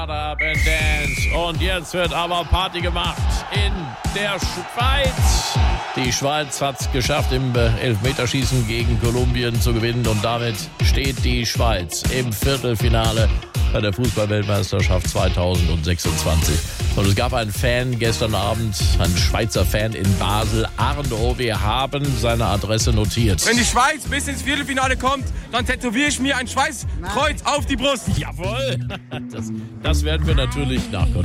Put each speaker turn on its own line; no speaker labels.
Dance. Und jetzt wird aber Party gemacht in der Schweiz. Die Schweiz hat es geschafft, im Elfmeterschießen gegen Kolumbien zu gewinnen. Und damit steht die Schweiz im Viertelfinale bei der Fußball-Weltmeisterschaft 2026. Und es gab einen Fan gestern Abend, einen Schweizer Fan in Basel. Arno, wir haben seine Adresse notiert.
Wenn die Schweiz bis ins Viertelfinale kommt, dann tätowiere ich mir ein Schweißkreuz auf die Brust.
Jawohl, das werden wir natürlich nachkommen.